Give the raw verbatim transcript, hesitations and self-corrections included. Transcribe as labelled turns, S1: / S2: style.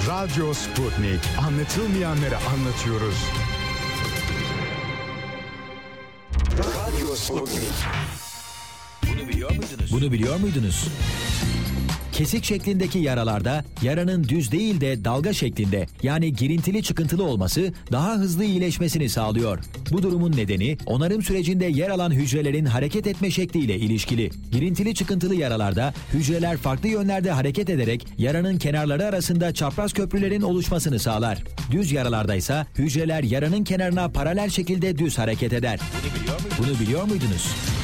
S1: Radyo Sputnik. Anlatılmayanları anlatıyoruz.
S2: Radyo Sputnik.
S3: Bunu biliyor muydunuz?
S4: Bunu biliyor muydunuz? Kesik şeklindeki yaralarda yaranın düz değil de dalga şeklinde yani girintili çıkıntılı olması daha hızlı iyileşmesini sağlıyor. Bu durumun nedeni onarım sürecinde yer alan hücrelerin hareket etme şekliyle ilişkili. Girintili çıkıntılı yaralarda hücreler farklı yönlerde hareket ederek yaranın kenarları arasında çapraz köprülerin oluşmasını sağlar. Düz yaralarda ise hücreler yaranın kenarına paralel şekilde düz hareket eder.
S3: Bunu biliyor muydunuz?
S4: Bunu biliyor muydunuz?